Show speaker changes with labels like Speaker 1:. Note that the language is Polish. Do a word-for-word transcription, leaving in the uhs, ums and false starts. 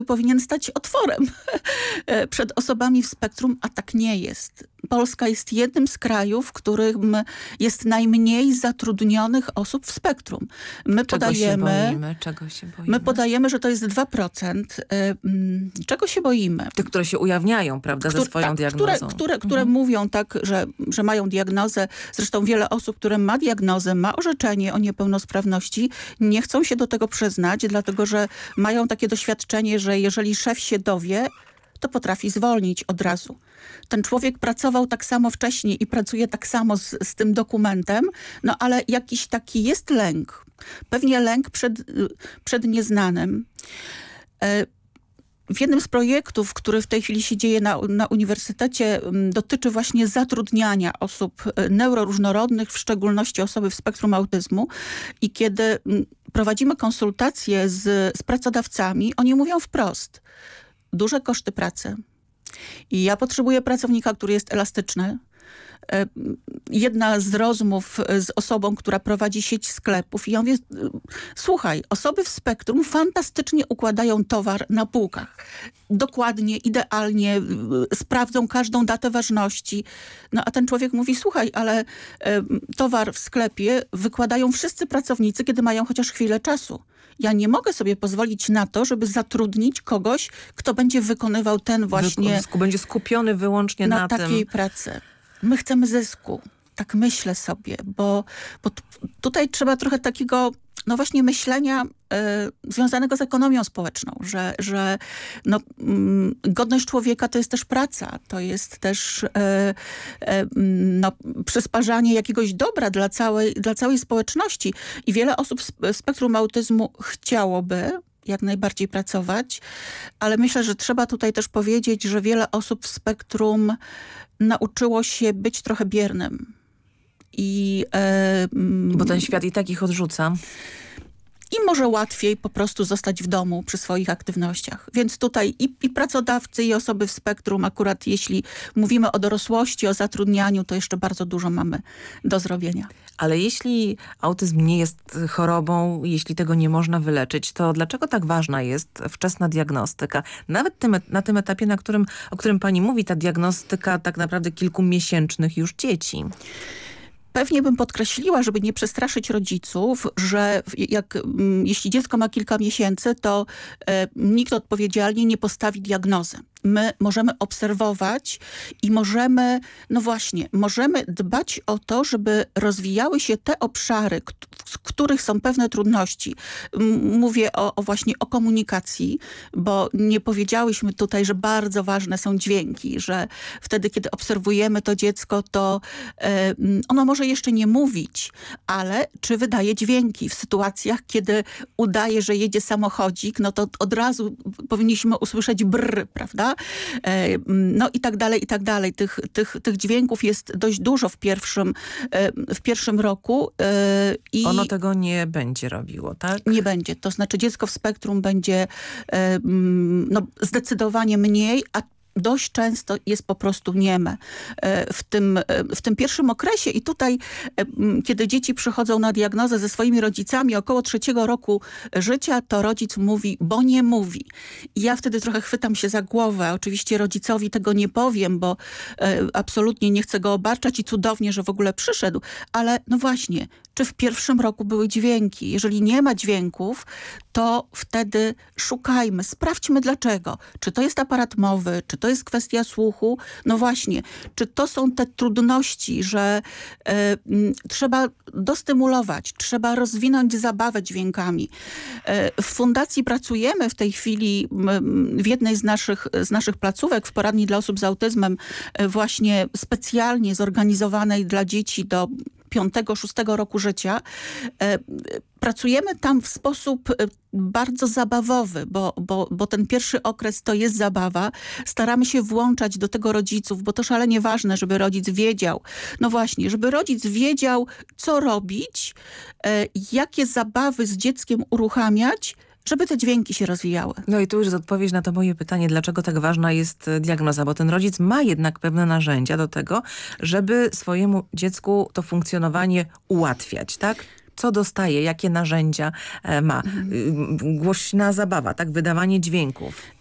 Speaker 1: powinien stać otworem przed osobami w spektrum, a tak nie jest. Polska jest jednym z krajów, w którym jest najmniej zatrudnionych osób w spektrum. My
Speaker 2: czego
Speaker 1: podajemy,
Speaker 2: się boimy? Czego się boimy?
Speaker 1: My podajemy, że to jest dwa procent. Czego się boimy?
Speaker 2: Tych, które się ujawniają, prawda,
Speaker 1: Które,
Speaker 2: ze swoją
Speaker 1: tak,
Speaker 2: diagnozą.
Speaker 1: Które, które, które
Speaker 2: mhm.
Speaker 1: mówią tak, że, że mają diagnozę. Zresztą wiele osób, które ma diagnozę, ma orzeczenie o niepełnosprawności, nie chcą się do tego przyznać, dlatego że mają takie doświadczenie, że jeżeli szef się dowie, to potrafi zwolnić od razu. Ten człowiek pracował tak samo wcześniej i pracuje tak samo z, z tym dokumentem, no ale jakiś taki jest lęk. Pewnie lęk przed, przed nieznanym. W jednym z projektów, który w tej chwili się dzieje na, na uniwersytecie, dotyczy właśnie zatrudniania osób neuroróżnorodnych, w szczególności osoby w spektrum autyzmu. I kiedy prowadzimy konsultacje z, z pracodawcami, oni mówią wprost: duże koszty pracy. I ja potrzebuję pracownika, który jest elastyczny. Jedna z rozmów z osobą, która prowadzi sieć sklepów, i ja mówię: słuchaj, osoby w spektrum fantastycznie układają towar na półkach. Dokładnie, idealnie, sprawdzą każdą datę ważności. No a ten człowiek mówi: słuchaj, ale e, towar w sklepie wykładają wszyscy pracownicy, kiedy mają chociaż chwilę czasu. Ja nie mogę sobie pozwolić na to, żeby zatrudnić kogoś, kto będzie wykonywał ten właśnie...
Speaker 2: Wy, będzie skupiony wyłącznie na,
Speaker 1: na
Speaker 2: tym.
Speaker 1: takiej pracy. My chcemy zysku. Tak myślę sobie, bo, bo t- tutaj trzeba trochę takiego, no właśnie myślenia y, związanego z ekonomią społeczną, że, że no, mm, godność człowieka to jest też praca, to jest też y, y, no, przysparzanie jakiegoś dobra dla całej, dla całej społeczności. I wiele osób w spektrum autyzmu chciałoby jak najbardziej pracować, ale myślę, że trzeba tutaj też powiedzieć, że wiele osób w spektrum nauczyło się być trochę biernym. I, e,
Speaker 2: Bo ten świat i tak ich odrzuca.
Speaker 1: I może łatwiej po prostu zostać w domu przy swoich aktywnościach. Więc tutaj i, i pracodawcy, i osoby w spektrum, akurat jeśli mówimy o dorosłości, o zatrudnianiu, to jeszcze bardzo dużo mamy do zrobienia.
Speaker 2: Ale jeśli autyzm nie jest chorobą, jeśli tego nie można wyleczyć, to dlaczego tak ważna jest wczesna diagnostyka? Nawet tym, na tym etapie, na którym, o którym pani mówi, ta diagnostyka tak naprawdę kilkumiesięcznych już dzieci.
Speaker 1: Pewnie bym podkreśliła, żeby nie przestraszyć rodziców, że jak, jeśli dziecko ma kilka miesięcy, to e, nikt odpowiedzialnie nie postawi diagnozy. My możemy obserwować i możemy, no właśnie, możemy dbać o to, żeby rozwijały się te obszary, w których są pewne trudności. Mówię o, o właśnie o komunikacji, bo nie powiedziałyśmy tutaj, że bardzo ważne są dźwięki, że wtedy, kiedy obserwujemy to dziecko, to e, ono może jeszcze nie mówić, ale czy wydaje dźwięki w sytuacjach, kiedy udaje, że jedzie samochodzik, no to od razu powinniśmy usłyszeć brr, prawda? No i tak dalej, i tak dalej. Tych, tych, tych dźwięków jest dość dużo w pierwszym, w pierwszym roku. I
Speaker 2: ono tego nie będzie robiło, tak?
Speaker 1: Nie będzie. To znaczy dziecko w spektrum będzie no, zdecydowanie mniej, a dość często jest po prostu nieme w tym, w tym pierwszym okresie. I tutaj, kiedy dzieci przychodzą na diagnozę ze swoimi rodzicami około trzeciego roku życia, to rodzic mówi, bo nie mówi. I ja wtedy trochę chwytam się za głowę. Oczywiście rodzicowi tego nie powiem, bo absolutnie nie chcę go obarczać i cudownie, że w ogóle przyszedł. Ale no właśnie, czy w pierwszym roku były dźwięki? Jeżeli nie ma dźwięków, to wtedy szukajmy, sprawdźmy dlaczego. Czy to jest aparat mowy, czy to jest kwestia słuchu? No właśnie, czy to są te trudności, że y, y, trzeba dostymulować, trzeba rozwinąć zabawę dźwiękami. Y, w fundacji pracujemy w tej chwili y, w jednej z naszych, z naszych placówek w poradni dla osób z autyzmem y, właśnie specjalnie zorganizowanej dla dzieci do piątego, szóstego roku życia. Pracujemy tam w sposób bardzo zabawowy, bo, bo, bo ten pierwszy okres to jest zabawa. Staramy się włączać do tego rodziców, bo to szalenie ważne, żeby rodzic wiedział. No właśnie, żeby rodzic wiedział, co robić, jakie zabawy z dzieckiem uruchamiać, żeby te dźwięki się rozwijały.
Speaker 2: No i tu już jest odpowiedź na to moje pytanie, dlaczego tak ważna jest diagnoza, bo ten rodzic ma jednak pewne narzędzia do tego, żeby swojemu dziecku to funkcjonowanie ułatwiać, tak? co dostaje, jakie narzędzia e, ma. Mhm. Głośna zabawa, tak? Wydawanie dźwięków.